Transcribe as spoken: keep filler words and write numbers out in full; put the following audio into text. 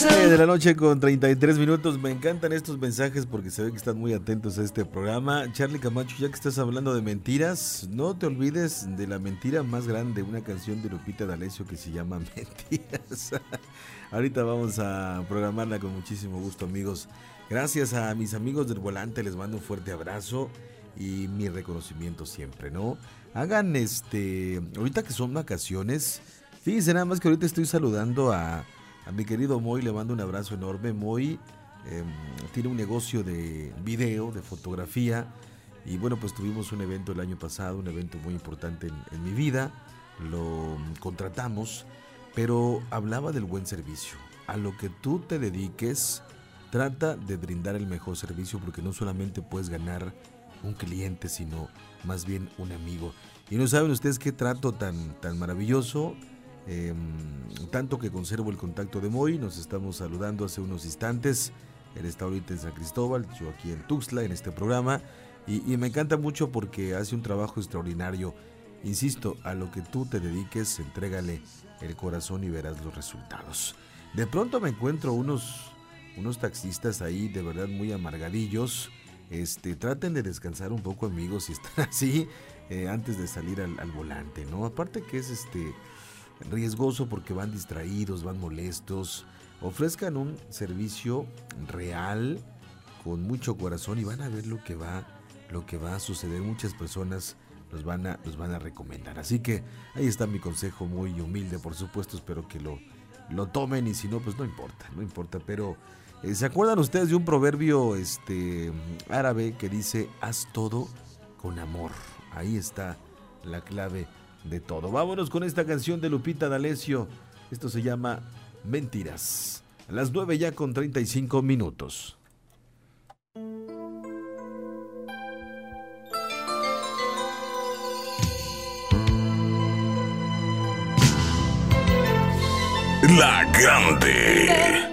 De la noche con treinta y tres minutos. Me encantan estos mensajes porque se ve que están muy atentos a este programa. Charlie Camacho, ya que estás hablando de mentiras, no te olvides de la mentira más grande, una canción de Lupita D'Alessio que se llama Mentiras. Ahorita vamos a programarla con muchísimo gusto, amigos. Gracias a mis amigos del volante, les mando un fuerte abrazo y mi reconocimiento siempre, ¿no? Hagan este, ahorita que son vacaciones, fíjense nada más que ahorita estoy saludando a A mi querido Moy, le mando un abrazo enorme. Moy eh, tiene un negocio de video, de fotografía. Y bueno, pues tuvimos un evento el año pasado, un evento muy importante en, en mi vida. Lo contratamos, pero hablaba del buen servicio. A lo que tú te dediques, trata de brindar el mejor servicio, porque no solamente puedes ganar un cliente, sino más bien un amigo. Y no saben ustedes qué trato tan, tan maravilloso. Eh, tanto que conservo el contacto de Moy. Nos estamos saludando hace unos instantes. Él está ahorita en San Cristóbal, yo aquí en Tuxtla, en este programa, y, y me encanta mucho porque hace un trabajo extraordinario. Insisto, a lo que tú te dediques, entrégale el corazón y verás los resultados. De pronto me encuentro unos, unos taxistas ahí de verdad muy amargadillos. Este, traten de descansar un poco, amigos, si están así, eh, antes de salir al, al volante, ¿no? Aparte que es este riesgoso porque van distraídos, van molestos. Ofrezcan un servicio real, con mucho corazón, y van a ver lo que va, lo que va a suceder. Muchas personas los van a, los van a recomendar. Así que ahí está mi consejo, muy humilde, por supuesto. Espero que lo, lo tomen, y si no, pues no importa, no importa. Pero eh, ¿se acuerdan ustedes de un proverbio este árabe que dice: haz todo con amor? Ahí está la clave de todo. Vámonos con esta canción de Lupita D'Alessio. Esto se llama Mentiras. A las nueve ya con treinta y cinco minutos. La Grande.